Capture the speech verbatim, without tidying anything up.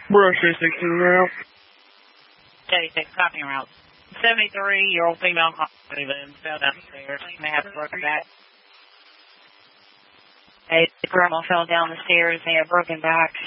Brush three sixteen route. thirty-six, copy route. seventy-three-year-old female Cleveland fell down the stairs. May have a broken back. A grandma fell down the stairs. They had broken backs.